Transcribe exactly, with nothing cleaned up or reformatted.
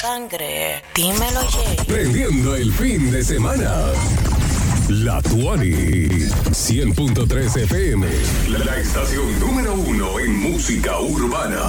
sangre. Dímelo, Jay. Prendiendo el fin de semana. La Tuani. cien punto tres F M. La estación número uno en música urbana.